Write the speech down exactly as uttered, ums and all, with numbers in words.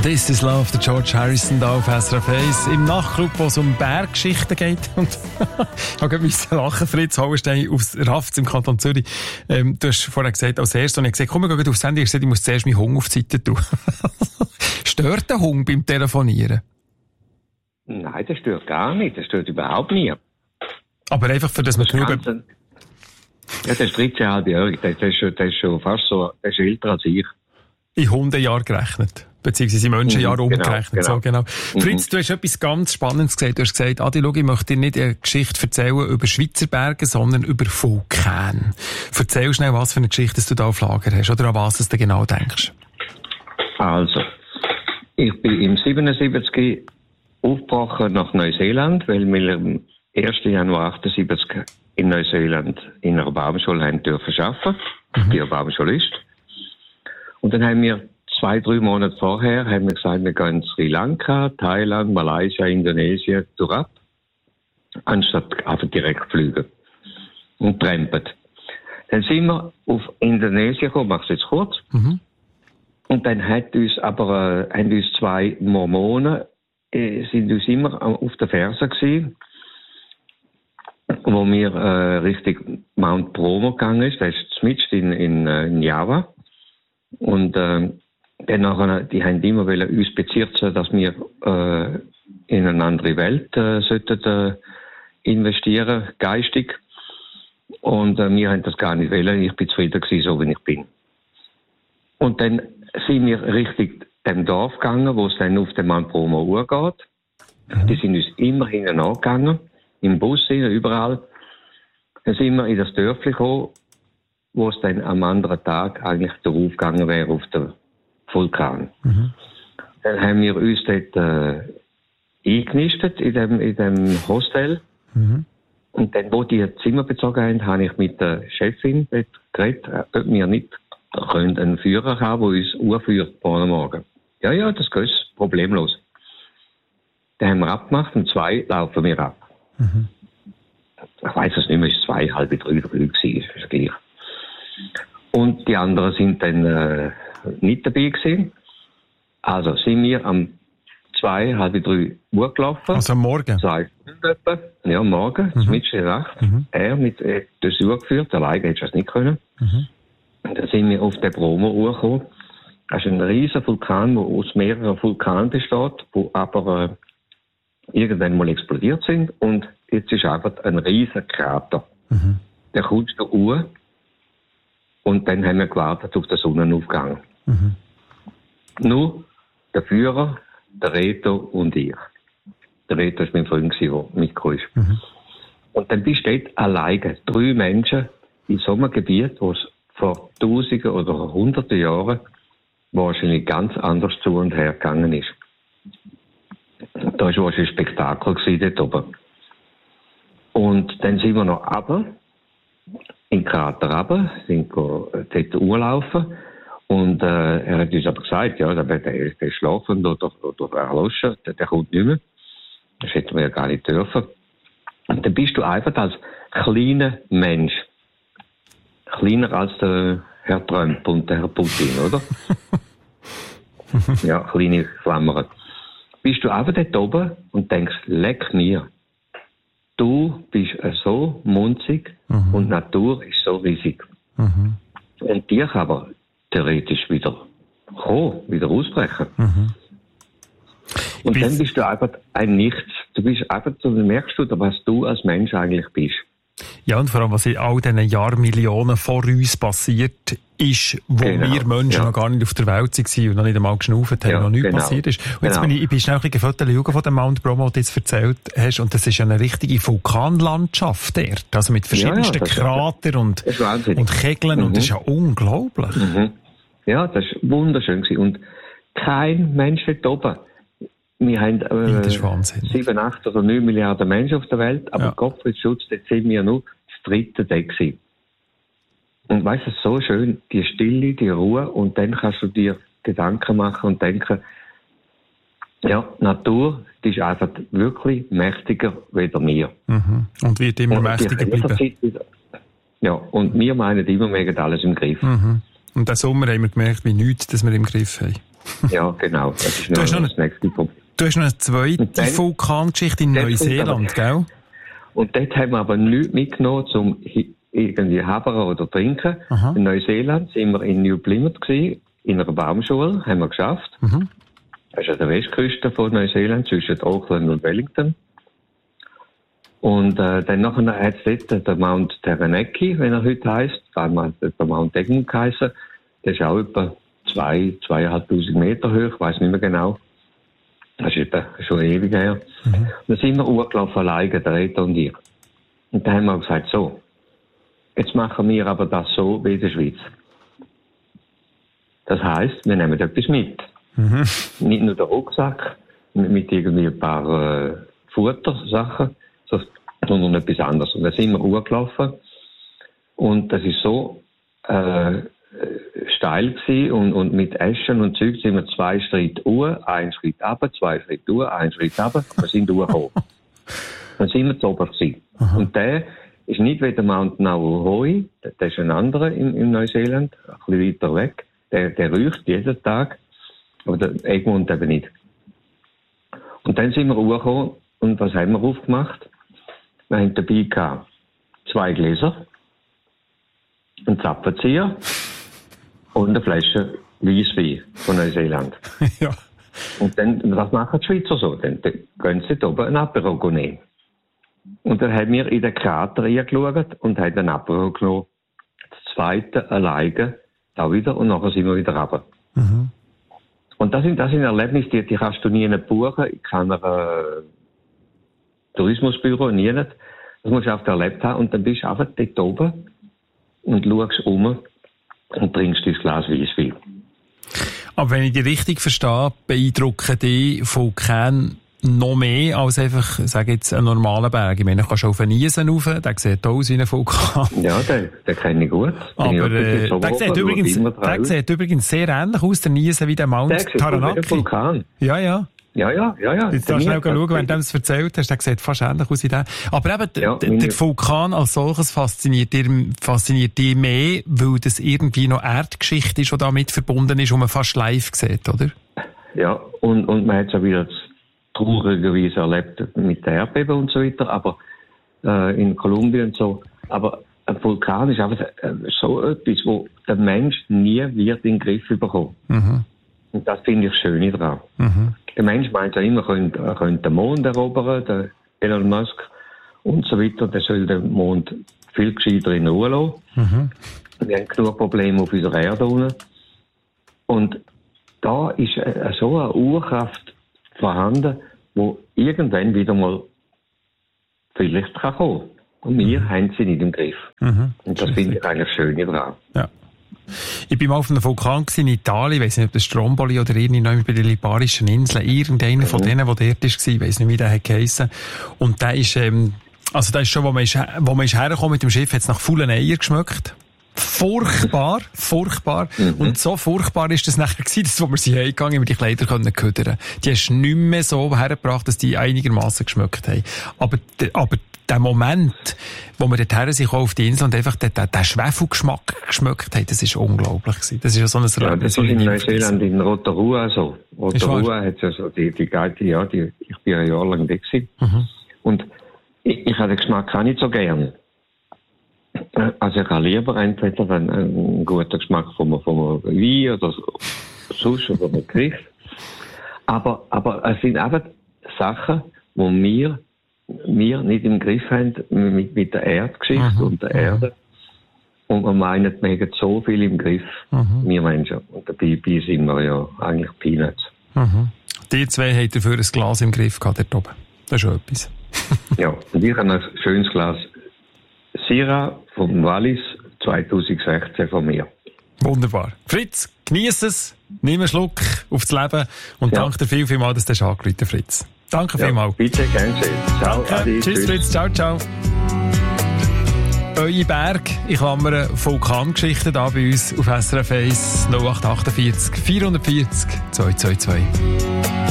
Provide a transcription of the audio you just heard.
This is Love, der George Harrison da auf S R F eins. Im Nachtclub, wo es um Berggeschichten geht. Und ich habe gerade lachen, Fritz Hauenstein aus Rafts im Kanton Zürich. Ähm, du hast vorher gesagt, als erstes, und ich habe gesagt, komm, wir gehen aufs Handy. Ich habe gesagt, ich muss zuerst meinen Hunger auf die Seite tun. Stört der Hunger beim Telefonieren? Nein, das stört gar nicht. Das stört überhaupt nie. Aber einfach für das man genug... Ja, der ist dreizehnhalbjährig. Der, der, ist, der ist schon fast so, der ist älter als ich. In Hundejahr gerechnet. Beziehungsweise in Menschenjahr mhm, umgerechnet. Genau, genau. So, genau. Fritz, mhm. du hast etwas ganz Spannendes gesagt. Du hast gesagt, Adi, schau, ich möchte dir nicht eine Geschichte erzählen über Schweizer Berge, sondern über Vulkane. Erzähl schnell, was für eine Geschichte du da auf Lager hast, oder an was du genau denkst. Also, ich bin im siebenundsiebzig aufgebrochen nach Neuseeland, weil wir am ersten Januar achtundsiebzig in Neuseeland in einer Baumschule haben dürfen arbeiten. Mhm. Ich bin ein Baumschulist. Und dann haben wir zwei, drei Monate vorher haben wir gesagt, wir gehen in Sri Lanka, Thailand, Malaysia, Indonesien durchab, anstatt einfach direkt fliegen und trampen. Dann sind wir auf Indonesien gekommen, mach's jetzt kurz. Mhm. Und dann hat uns aber, äh, haben uns zwei Mormonen, äh, sind uns immer auf der Ferse gewesen, wo wir äh, Richtung Mount Bromo gegangen ist, das ist mitten in, in, in Java. Und äh, dann nachher, die haben immer wollen uns bezirzen, dass wir äh, in eine andere Welt äh, sollten, äh, investieren, geistig. Und äh, wir haben das gar nicht wollen. Ich bin zufrieden gewesen, so wie ich bin. Und dann sind wir Richtung dem Dorf gegangen, wo es dann auf den Mount Bromo geht. Mhm. Die sind uns immer hinten angegangen, im Bus, überall. Dann sind wir in das Dörfli gekommen, wo es dann am anderen Tag eigentlich darauf gegangen wäre, auf den Vulkan. Mhm. Dann haben wir uns dort äh, eingenistet in dem, in dem Hostel. Mhm. Und dann, wo die Zimmer bezogen haben, habe ich mit der Chefin dort geredet, ob wir nicht können einen Führer haben, der uns urführt morgen Morgen. Ja, ja, das geht problemlos. Dann haben wir abgemacht und zwei laufen wir ab. Mhm. Ich weiss es nicht mehr, es war zwei, halb drei, drei gewesen, ist gleich. Und die anderen sind dann äh, nicht dabei gewesen. Also sind wir am zwei, halb drei Uhr gelaufen. Also am Morgen? Zwei Stunden etwa. Ja, am Morgen, mhm. mitten in der Nacht. Mhm. Er mit äh, das Uhr geführt, alleine hätte ich das nicht können. Mhm. Und dann sind wir auf den Bromo-Uhr gekommen. Das ist ein riesiger Vulkan, der aus mehreren Vulkanen besteht, die aber äh, irgendwann mal explodiert sind. Und jetzt ist einfach ein riesiger Krater. Mhm. Der kommt zur Uhr. Und dann haben wir gewartet auf den Sonnenaufgang. Mhm. Nur der Führer, der Reto und ich. Der Reto war mein Freund, der mitgekommen ist. Mhm. Und dann bist du dort alleine, drei Menschen in so einem Gebiet, wo es vor Tausenden oder Hunderten Jahren wahrscheinlich ganz anders zu und her gegangen ist. Da war wahrscheinlich ein Spektakel dort oben. Und dann sind wir noch runter, in den Krater runter, sind dort urlaufen. Und äh, er hat uns aber gesagt, ja, der, der, der ist schlafend oder, oder erloschen, der, der kommt nicht mehr. Das hätten wir ja gar nicht dürfen. Und dann bist du einfach als kleiner Mensch, kleiner als der Herr Trump und der Herr Putin, oder? Ja, kleine Klammern. Bist du einfach dort oben und denkst, leck mir. Du bist so munzig mhm. und die Natur ist so riesig. Mhm. Und die kann aber theoretisch wieder kommen, wieder ausbrechen. Mhm. Und dann bist du einfach ein Nichts. Du bist einfach, du merkst du, was du als Mensch eigentlich bist. Ja, und vor allem, was in all diesen Jahrmillionen vor uns passiert ist, wo genau, wir Menschen ja. noch gar nicht auf der Welt waren und noch nicht einmal geschnauft haben, ja, noch nichts genau, passiert ist. Und jetzt genau. bin ich, ich bin schnell ein bisschen Fotos von dem Mount Bromo, den du jetzt erzählt hast, und das ist ja eine richtige Vulkanlandschaft dort, also mit verschiedensten ja, ja, Kratern und, und Kegeln, mhm. und das ist ja unglaublich. Mhm. Ja, das war wunderschön gewesen. Und kein Mensch dort oben. Wir haben äh, sieben, acht oder neun Milliarden Menschen auf der Welt, aber ja. Gottfried Schutz, dort sind wir nur das dritte Deck gewesen. Und weißt du, so schön, die Stille, die Ruhe, und dann kannst du dir Gedanken machen und denken, ja, die Natur, die ist einfach wirklich mächtiger wie wir. Mhm. Und wird immer und mächtiger bleiben. Ja, und wir meinen immer, wir haben alles im Griff. Mhm. Und diesen Sommer haben wir gemerkt, wie nichts, dass wir im Griff haben. Ja, genau. Das ist noch du, hast noch das eine, nächste Punkt. Du hast noch eine zweite Vulkangeschichte in Neuseeland, gell? Und dort haben wir aber nichts mitgenommen, um irgendwie habern oder trinken. Aha. In Neuseeland sind wir in New Plymouth gewesen, in einer Baumschule, haben wir geschafft. Mhm. Das ist an der Westküste von Neuseeland, zwischen Auckland und Wellington. Und äh, dann nachher hat es dort den Mount Taranaki, wenn er heute heisst, einmal der Mount Egmont geheissen. Der ist auch etwa zwei, zweieinhalbtausend Meter hoch, ich weiss nicht mehr genau. Das ist etwa schon ewig her. Mhm. Dann sind wir hochgelaufen alleine, der Reto und ich. Und dann haben wir gesagt, so, jetzt machen wir aber das so wie in der Schweiz. Das heisst, wir nehmen etwas mit. Mhm. Nicht nur den Rucksack mit, mit irgendwie ein paar äh, Futtersachen, sondern etwas anderes. Und dann sind wir hochgelaufen und das ist so äh, steil gewesen und, und mit Eschen und Zeug sind wir zwei Schritte hoch, ein Schritt runter, zwei Schritte hoch, ein Schritt runter, wir sind hochgekommen. Dann sind wir zu oben gewesen. Aha. Und der ist nicht wie der Mount Nauruhoi, der ist ein anderer in, in Neuseeland, ein bisschen weiter weg. Der, der riecht jeden Tag, aber der Egmont eben nicht. Und dann sind wir hochgekommen und was haben wir aufgemacht? Wir haben dabei gehabt zwei Gläser, einen Zapfenzieher und eine Flasche Weisswein von Neuseeland. Ja. Und dann, was machen die Schweizer so? Dann, dann gehen sie da oben ein Apero nehmen. Und dann haben wir in den Krater reingeschaut und haben ein Apero genommen. Das zweite alleine, da wieder, und nachher sind wir wieder runter. Mhm. Und das sind, das sind Erlebnisse, die, die kannst du nie buchen, in keiner äh, Tourismusbüro, nie nicht. Das musst du einfach erlebt haben und dann bist du einfach dort oben und schaust um und trinkst dein Glas Weisswein. Aber wenn ich dich richtig verstehe, beeindrucken die Vulkane noch mehr als einfach, sage jetzt, einen normalen Berg. Ich meine, du kannst auf einen Niesen rauf, der sieht aus wie ein Vulkan. Ja, den, den kenne ich gut. Aber äh, der, der, sieht übrigens, der sieht übrigens sehr ähnlich aus, der Niesen, wie der Mount Taranaki. Der Vulkan. Ja, ja. Ja, ja, ja, ja. Jetzt darfst du schnell schauen, wenn du das erzählt hast, der sieht fast ähnlich aus wie der. Aber eben, ja, der, der Vulkan als solches fasziniert dich, fasziniert dich mehr, weil das irgendwie noch Erdgeschichte ist, die damit verbunden ist, und man fast live sieht, oder? Ja, und, und man hat es auch wieder traurigerweise erlebt mit der Erdbeben und so weiter, aber äh, in Kolumbien und so. Aber ein Vulkan ist einfach äh, so etwas, wo der Mensch nie wird in den Griff bekommen. Mhm. Und das finde ich schön daran. Mhm. Der Mensch meint ja immer, er könnte, er könnte den Mond erobern, der Elon Musk und so weiter. Der soll den Mond viel gescheiter in Ruhe lassen. Mhm. Wir haben genug Probleme auf unserer Erde unten. Und da ist äh, so eine Urkraft vorhanden, die irgendwann wieder mal vielleicht kann kommen. Und wir mhm. haben sie nicht im Griff. Mhm. Und das finde ich eigentlich schön daran. Ja. Ich bin mal auf einem Vulkan in Italien, ich weiss nicht, ob das Stromboli oder irgendjemand bei den Liparischen Inseln, irgendeiner mhm. von denen, der dort war, ich weiss nicht, wie der hat geheissen. Und der ist, ähm, also der ist schon, wo man ist, wo man ist hergekommen mit dem Schiff, hat es nach faulen Eier geschmeckt. Furchtbar, furchtbar. Mhm. Und so furchtbar ist das nachher gewesen, dass, wo wir sie heimgegangen, wir die Kleider können ködern. Die hast du nicht mehr so hergebracht, dass die einigermaßen geschmeckt haben. Aber, aber der Moment, wo wir dorthin sind, auf die Insel und einfach den, den, den Schwefelgeschmack geschmeckt haben, das ist unglaublich gewesen. Das ist ja so ein Ja, das ist in Neuseeland, in Rotorua so. Rotorua hat ja so die, die Geite, ja, die, ich bin ein Jahr lang da gewesen. Mhm. Und ich, ich habe den Geschmack auch nicht so gern. Also ich habe lieber entweder einen, einen guten Geschmack von einem, von einem Wein oder sonst oder einem Gericht. Aber, aber es sind einfach Sachen, die wir, wir nicht im Griff haben mit, mit der Erdgeschichte mhm. und der Erde. Und wir meinen, wir haben so viel im Griff, mhm. wir Menschen. Und dabei sind wir ja eigentlich Peanuts. Mhm. Die zwei haben dafür ein Glas im Griff gehabt, dort oben. Das ist schon etwas. Ja, und ich habe ein schönes Glas Syrah vom Wallis zwanzig sechzehn von mir. Wunderbar. Fritz, genieß es, nimm einen Schluck aufs Leben und ja. danke dir viel, viel mal, dass du das angerufen hast, Fritz. Danke ja, vielmals. Bitte, gerne schön. Ciao, Adi, tschüss, tschüss, Fritz, ciao, ciao. Eure Berg, ich klammere Vulkangeschichten da bei uns auf S R F eins null acht acht vier vier vier vier zwei zwei zwei.